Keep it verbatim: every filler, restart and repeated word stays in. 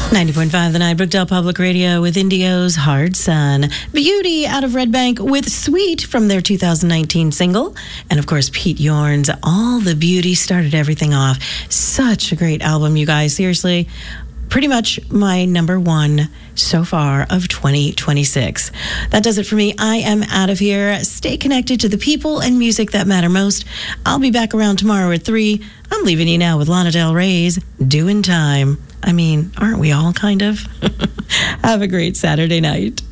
ninety point five The Night, Brookdale Public Radio with Indio's Hard Sun. Beauty out of Red Bank with Sweet from their two thousand nineteen single. And of course, Pete Yorn's All the Beauty started everything off. Such a great album, you guys. Seriously, pretty much my number one so far of twenty twenty-six. That does it for me. I am out of here. Stay connected to the people and music that matter most. I'll be back around tomorrow at three. I'm leaving you now with Lana Del Rey's Doing Time. I mean, aren't we all kind of? Have a great Saturday night.